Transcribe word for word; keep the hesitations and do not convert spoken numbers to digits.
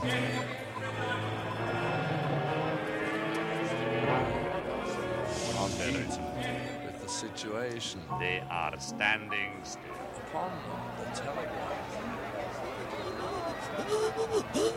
With the situation. They are standing still. Upon the telegraph.